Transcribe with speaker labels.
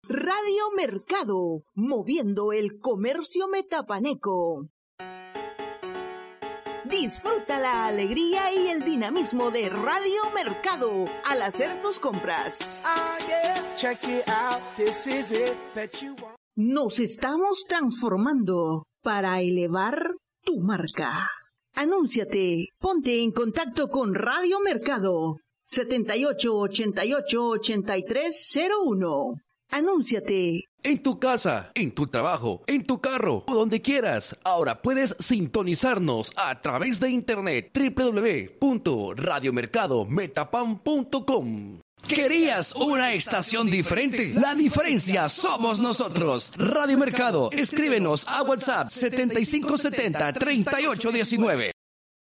Speaker 1: Radio Mercado, moviendo el comercio metapaneco. Disfruta la alegría y el dinamismo de Radio Mercado al hacer tus compras. Nos estamos transformando para elevar tu marca. Anúnciate, ponte en contacto con Radio Mercado 78888301. Anúnciate.
Speaker 2: En tu casa, en tu trabajo, en tu carro o donde quieras. Ahora puedes sintonizarnos a través de internet www.radiomercadometapan.com. ¿Querías una estación diferente? La diferencia somos nosotros. Radio Mercado. Escríbenos a WhatsApp 7570-3819.